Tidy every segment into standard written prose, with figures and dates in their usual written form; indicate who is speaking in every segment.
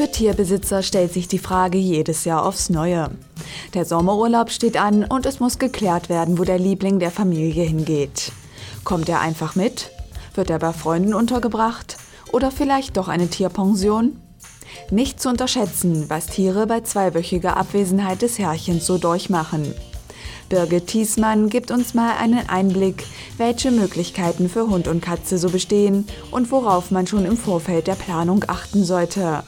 Speaker 1: Für Tierbesitzer stellt sich die Frage jedes Jahr aufs Neue. Der Sommerurlaub steht an und es muss geklärt werden, wo der Liebling der Familie hingeht. Kommt er einfach mit? Wird er bei Freunden untergebracht? Oder vielleicht doch eine Tierpension? Nicht zu unterschätzen, was Tiere bei zweiwöchiger Abwesenheit des Herrchens so durchmachen. Birgit Thiesmann gibt uns mal einen Einblick, welche Möglichkeiten für Hund und Katze so bestehen und worauf man schon im Vorfeld der Planung achten sollte.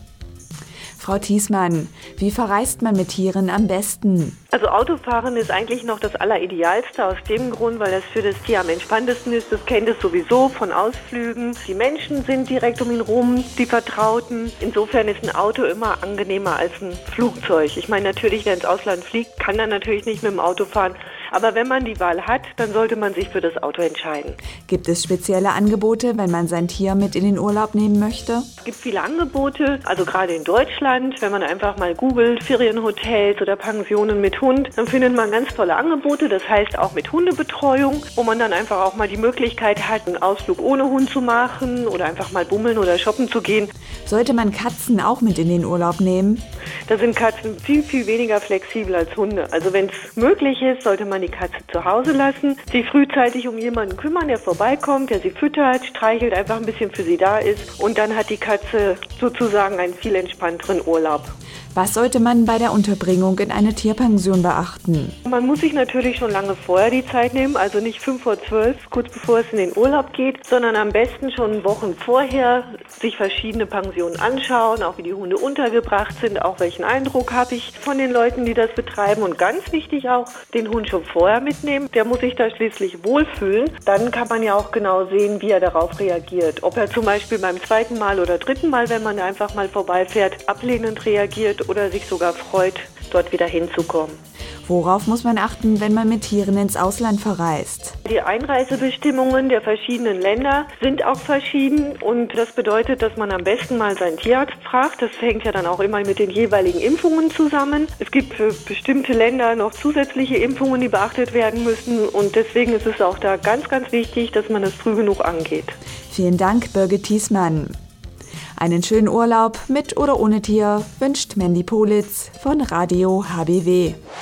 Speaker 1: Frau Thiesmann, wie verreist man mit Tieren am besten?
Speaker 2: Also Autofahren ist eigentlich noch das Alleridealste aus dem Grund, weil das für das Tier am entspanntesten ist. Das kennt es sowieso von Ausflügen. Die Menschen sind direkt um ihn rum, die Vertrauten. Insofern ist ein Auto immer angenehmer als ein Flugzeug. Ich meine natürlich, wer ins Ausland fliegt, kann dann natürlich nicht mit dem Auto fahren. Aber wenn man die Wahl hat, dann sollte man sich für das Auto entscheiden.
Speaker 1: Gibt es spezielle Angebote, wenn man sein Tier mit in den Urlaub nehmen möchte?
Speaker 2: Es gibt viele Angebote, also gerade in Deutschland, wenn man einfach mal googelt, Ferienhotels oder Pensionen mit Hund, dann findet man ganz tolle Angebote, das heißt auch mit Hundebetreuung, wo man dann einfach auch mal die Möglichkeit hat, einen Ausflug ohne Hund zu machen oder einfach mal bummeln oder shoppen zu gehen.
Speaker 1: Sollte man Katzen auch mit in den Urlaub nehmen?
Speaker 2: Da sind Katzen viel, viel weniger flexibel als Hunde. Also wenn es möglich ist, sollte man die Katze zu Hause lassen, sie frühzeitig um jemanden kümmern, der vorbeikommt, der sie füttert, streichelt, einfach ein bisschen für sie da ist und dann hat die Katze sozusagen einen viel entspannteren Urlaub.
Speaker 1: Was sollte man bei der Unterbringung in eine Tierpension beachten?
Speaker 2: Man muss sich natürlich schon lange vorher die Zeit nehmen, also nicht 11:55, kurz bevor es in den Urlaub geht, sondern am besten schon Wochen vorher sich verschiedene Pensionen anschauen, auch wie die Hunde untergebracht sind, auch welchen Eindruck habe ich von den Leuten, die das betreiben und ganz wichtig auch, den Hund schon vorher mitnehmen. Der muss sich da schließlich wohlfühlen. Dann kann man ja auch genau sehen, wie er darauf reagiert. Ob er zum Beispiel beim zweiten Mal oder dritten Mal, wenn man einfach mal vorbeifährt, ablehnend reagiert oder sich sogar freut, dort wieder hinzukommen.
Speaker 1: Worauf muss man achten, wenn man mit Tieren ins Ausland verreist?
Speaker 2: Die Einreisebestimmungen der verschiedenen Länder sind auch verschieden und das bedeutet, dass man am besten mal seinen Tierarzt fragt. Das hängt ja dann auch immer mit den jeweiligen Impfungen zusammen. Es gibt für bestimmte Länder noch zusätzliche Impfungen, die beachtet werden müssen und deswegen ist es auch da ganz, ganz wichtig, dass man es früh genug angeht.
Speaker 1: Vielen Dank, Birgit Thiesmann. Einen schönen Urlaub mit oder ohne Tier wünscht Mandy Politz von Radio HBW.